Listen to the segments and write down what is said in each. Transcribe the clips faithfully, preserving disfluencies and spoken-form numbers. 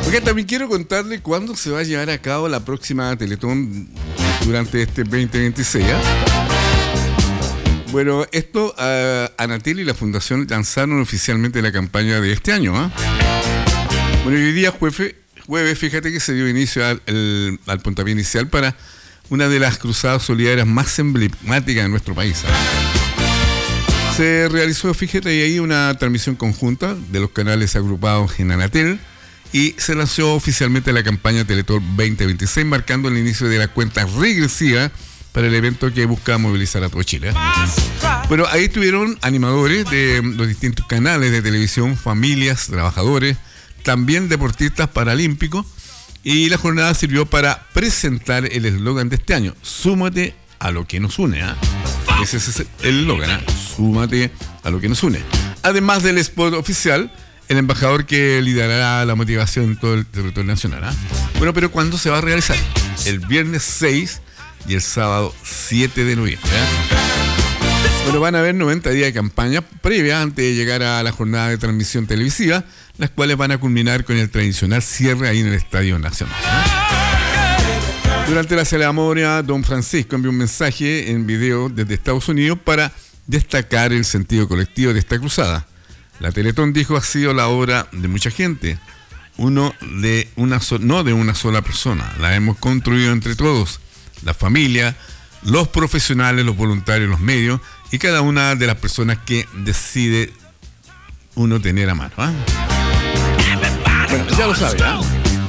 Porque también quiero contarle cuándo se va a llevar a cabo la próxima Teletón durante este veinte veintiséis. ¿eh? Bueno, esto, uh, Anatel y la Fundación lanzaron oficialmente la campaña de este año. ¿eh? Bueno, hoy día jueves, jueves, fíjate que se dio inicio al, el, al puntapié inicial para una de las cruzadas solidarias más emblemáticas de nuestro país. ¿eh? Se realizó, fíjate ahí, una transmisión conjunta de los canales agrupados en Anatel y se lanzó oficialmente la campaña Teletón veinte veintiséis, marcando el inicio de la cuenta regresiva para el evento que busca movilizar a todo Chile. Bueno, ahí estuvieron animadores de los distintos canales de televisión, familias, trabajadores, también deportistas paralímpicos, y la jornada sirvió para presentar el eslogan de este año: súmate a lo que nos une. ¿eh? Ese es el eslogan, ¿eh? Súmate a lo que nos une. Además del spot oficial, el embajador que liderará la motivación en todo el territorio nacional. ¿eh? Bueno, pero ¿cuándo se va a realizar? El viernes seis y el sábado siete de noviembre. ¿eh? Bueno, van a haber noventa días de campaña previa antes de llegar a la jornada de transmisión televisiva, las cuales van a culminar con el tradicional cierre ahí en el Estadio Nacional. ¿eh? Durante la ceremonia, don Francisco envió un mensaje en video desde Estados Unidos para destacar el sentido colectivo de esta cruzada. La Teletón, dijo, ha sido la obra de mucha gente, uno de una so- no de una sola persona. La hemos construido entre todos, la familia, los profesionales, los voluntarios, los medios y cada una de las personas que decide uno tener a mano. ¿eh? Bueno, ya lo sabe. ¿eh?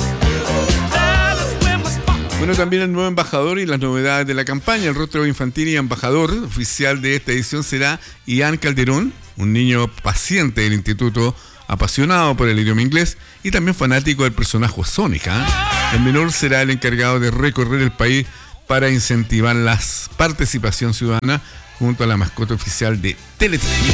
Bueno, también el nuevo embajador y las novedades de la campaña. El rostro infantil y embajador oficial de esta edición será Ian Calderón, un niño paciente del instituto, apasionado por el idioma inglés y también fanático del personaje Sonic. ¿eh? El menor será el encargado de recorrer el país para incentivar la participación ciudadana junto a la mascota oficial de Teletón.